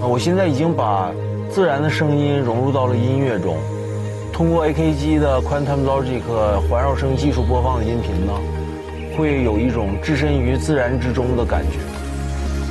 我现在已经把自然的声音融入到了音乐中，通过 AKG 的 Quantum Logic 环绕声技术播放的音频呢，会有一种置身于自然之中的感觉。